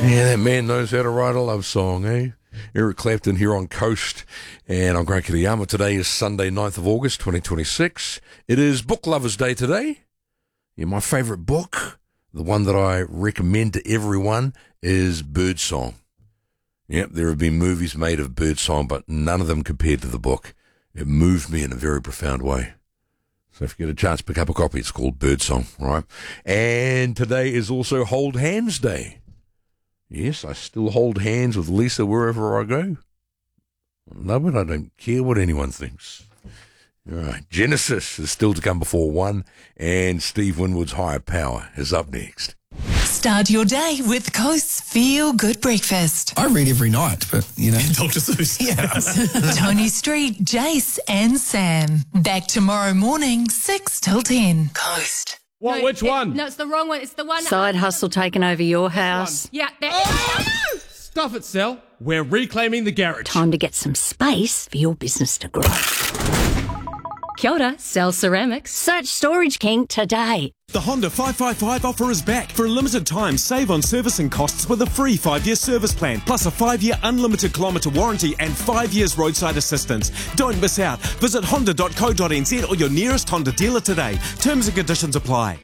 Yeah, that man knows how to write a love song, eh? Eric Clapton here on Coast, and I'm Grant Kiriyama. Today is Sunday, 9th of August, 2026. It is Book Lovers Day today. Yeah, my favourite book, the one that I recommend to everyone, is Birdsong. Yep, there have been movies made of Birdsong, but none of them compared to the book. It moved me in a very profound way. So if you get a chance, pick up a copy. It's called Birdsong, right? And today is also Hold Hands Day. Yes, I still hold hands with Lisa wherever I go. I love it. I don't care what anyone thinks. All right. Genesis is still to come before 1, and Steve Winwood's Higher Power is up next. Start your day with Coast's Feel Good Breakfast. I read every night, but, Dr. Seuss. Yeah. Tony Street, Jace and Sam. Back tomorrow morning, 6 till 10. Coast. What? No, Which one? No, it's the wrong one. It's the one. Side hustle taking over your house. Yeah. Stuff it, Sal. We're reclaiming the garage. Time to get some space for your business to grow. Kia ora, Sell Ceramics. Search Storage King today. The Honda 555 offer is back. For a limited time, save on servicing costs with a free 5-year service plan, plus a 5-year unlimited kilometre warranty and 5 years roadside assistance. Don't miss out. Visit honda.co.nz or your nearest Honda dealer today. Terms and conditions apply.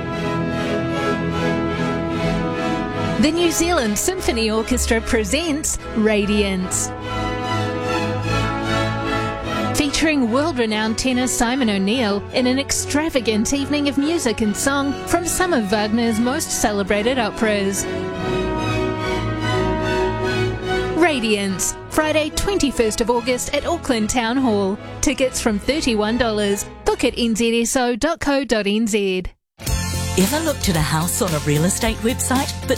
The New Zealand Symphony Orchestra presents Radiance. Featuring world-renowned tenor Simon O'Neill in an extravagant evening of music and song from some of Wagner's most celebrated operas. Radiance, Friday 21st of August at Auckland Town Hall. Tickets from $31. Book at nzso.co.nz. Ever looked at a house on a real estate website but